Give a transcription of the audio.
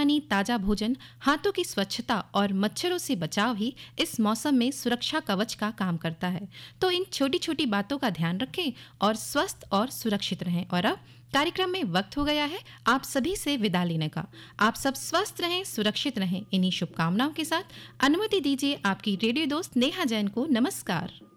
पानी, ताजा भोजन, हाथों की स्वच्छता और मच्छरों से बचाव ही इस मौसम में सुरक्षा कवच का काम करता है। तो इन छोटी छोटी बातों का ध्यान रखें और स्वस्थ और सुरक्षित रहें। और अब कार्यक्रम में वक्त हो गया है आप सभी से विदा लेने का। आप सब स्वस्थ रहें, सुरक्षित रहें। इन्हीं शुभकामनाओं के साथ अनुमति दीजिए आपकी रेडियो दोस्त नेहा जैन को नमस्कार।